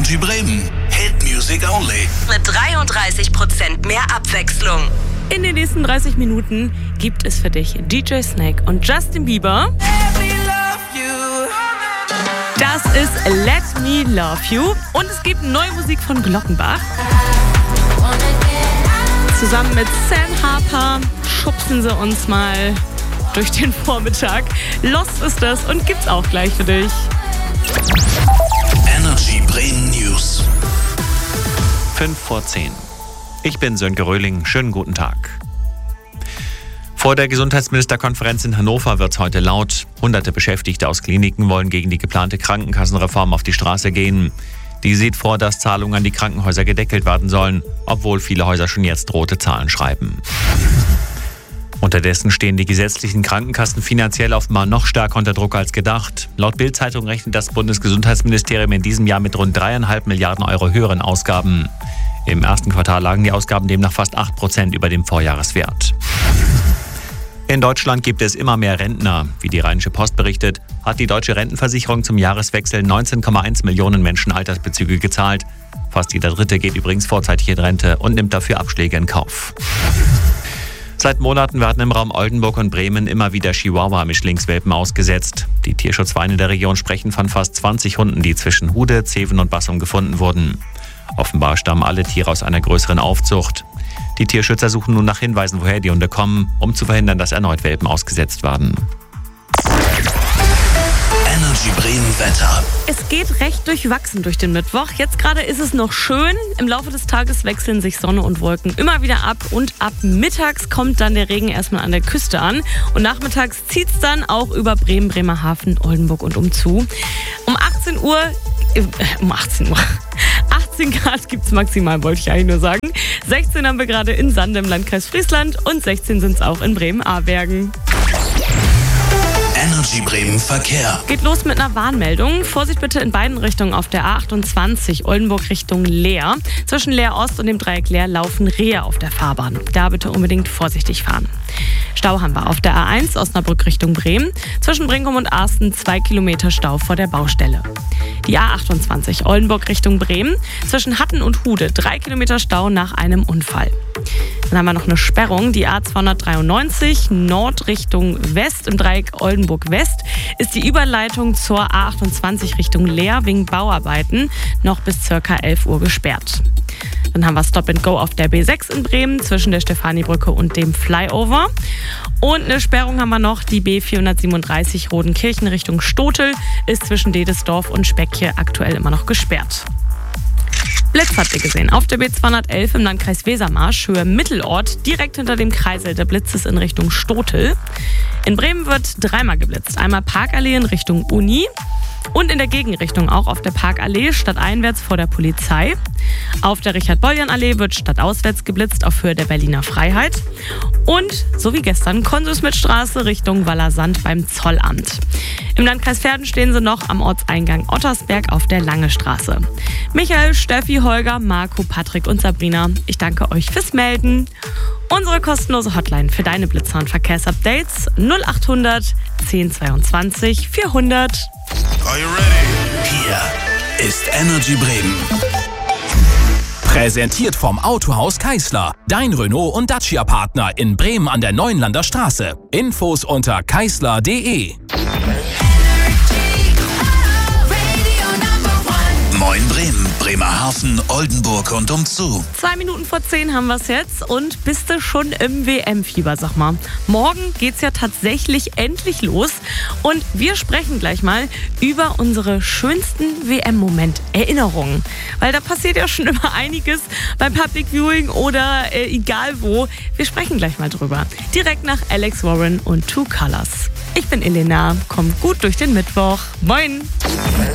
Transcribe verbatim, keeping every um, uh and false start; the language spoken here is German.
Energy Bremen. Hit Music Only. Mit dreiunddreißig Prozent mehr Abwechslung. In den nächsten dreißig Minuten gibt es für dich D J Snake und Justin Bieber. Das ist Let Me Love You. Und es gibt neue Musik von Glockenbach. Zusammen mit Sam Harper schubsen sie uns mal durch den Vormittag. Lost ist das und gibt's auch gleich für dich. Energy Bremen News. fünf vor zehn. Ich bin Sönke Röhling. Schönen guten Tag. Vor der Gesundheitsministerkonferenz in Hannover wird es heute laut. Hunderte Beschäftigte aus Kliniken wollen gegen die geplante Krankenkassenreform auf die Straße gehen. Die sieht vor, dass Zahlungen an die Krankenhäuser gedeckelt werden sollen, obwohl viele Häuser schon jetzt rote Zahlen schreiben. Unterdessen stehen die gesetzlichen Krankenkassen finanziell offenbar noch stärker unter Druck als gedacht. Laut Bild-Zeitung rechnet das Bundesgesundheitsministerium in diesem Jahr mit rund dreieinhalb Milliarden Euro höheren Ausgaben. Im ersten Quartal lagen die Ausgaben demnach fast acht Prozent über dem Vorjahreswert. In Deutschland gibt es immer mehr Rentner. Wie die Rheinische Post berichtet, hat die Deutsche Rentenversicherung zum Jahreswechsel neunzehn Komma eins Millionen Menschen Altersbezüge gezahlt. Fast jeder Dritte geht übrigens vorzeitig in Rente und nimmt dafür Abschläge in Kauf. Seit Monaten werden im Raum Oldenburg und Bremen immer wieder Chihuahua-Mischlingswelpen ausgesetzt. Die Tierschutzvereine der Region sprechen von fast zwanzig Hunden, die zwischen Hude, Zeven und Bassum gefunden wurden. Offenbar stammen alle Tiere aus einer größeren Aufzucht. Die Tierschützer suchen nun nach Hinweisen, woher die Hunde kommen, um zu verhindern, dass erneut Welpen ausgesetzt werden. Energy Bremen Wetter. Es geht recht durchwachsen durch den Mittwoch. Jetzt gerade ist es noch schön. Im Laufe des Tages wechseln sich Sonne und Wolken immer wieder ab. Und ab mittags kommt dann der Regen erstmal an der Küste an. Und nachmittags zieht es dann auch über Bremen, Bremerhaven, Oldenburg und umzu. Um achtzehn Uhr... Äh, um achtzehn Uhr... achtzehn Grad gibt es maximal, wollte ich eigentlich nur sagen. sechzehn haben wir gerade in Sande im Landkreis Friesland und sechzehn sind es auch in Bremen-Ahrbergen. Energy Bremen Verkehr. Geht los mit einer Warnmeldung. Vorsicht bitte in beiden Richtungen auf der A achtundzwanzig Oldenburg Richtung Leer. Zwischen Leer Ost und dem Dreieck Leer laufen Rehe auf der Fahrbahn. Da bitte unbedingt vorsichtig fahren. Stau haben wir auf der A eins Osnabrück Richtung Bremen. Zwischen Brinkum und Arsten zwei Kilometer Stau vor der Baustelle. Die A achtundzwanzig Oldenburg Richtung Bremen. Zwischen Hatten und Hude drei Kilometer Stau nach einem Unfall. Dann haben wir noch eine Sperrung. Die A zweihundertdreiundneunzig Nord Richtung West im Dreieck Oldenburg West ist die Überleitung zur A achtundzwanzig Richtung Leer wegen Bauarbeiten noch bis ca. elf Uhr gesperrt. Dann haben wir Stop and Go auf der B sechs in Bremen zwischen der Stefanibrücke und dem Flyover. Und eine Sperrung haben wir noch, die B vierhundertsiebenunddreißig Rodenkirchen Richtung Stotel ist zwischen Dedesdorf und Speckje aktuell immer noch gesperrt. Blitz habt ihr gesehen. Auf der B zweihundertelf im Landkreis Wesermarsch, Höhe Mittelort, direkt hinter dem Kreisel. Der Blitz ist in Richtung Stotel. In Bremen wird dreimal geblitzt. Einmal Parkallee in Richtung Uni und in der Gegenrichtung auch auf der Parkallee stadteinwärts vor der Polizei. Auf der Richard-Boljan-Allee wird stadtauswärts geblitzt auf Höhe der Berliner Freiheit. Und, so wie gestern, Konsusmitstraße Richtung Wallersand beim Zollamt. Im Landkreis Verden stehen sie noch am Ortseingang Ottersberg auf der Lange Straße. Michael, Steffi, Holger, Marco, Patrick und Sabrina, ich danke euch fürs Melden. Unsere kostenlose Hotline für deine Blitzer- und Verkehrsupdates null achthundert zehn zweiundzwanzig vierhundert. Are you ready? Hier ist Energy Bremen. Präsentiert vom Autohaus Keisler. Dein Renault- und Dacia-Partner in Bremen an der Neuenlander Straße. Infos unter keisler punkt de. Moin Bremen, Bremerhaven, Oldenburg und umzu. Zwei Minuten vor zehn haben wir es jetzt und bist du schon im W M-Fieber, sag mal. Morgen geht's ja tatsächlich endlich los und wir sprechen gleich mal über unsere schönsten W M-Moment-Erinnerungen. Weil da passiert ja schon immer einiges beim Public Viewing oder äh, egal wo. Wir sprechen gleich mal drüber. Direkt nach Alex Warren und Two Colors. Ich bin Elena, kommt gut durch den Mittwoch. Moin!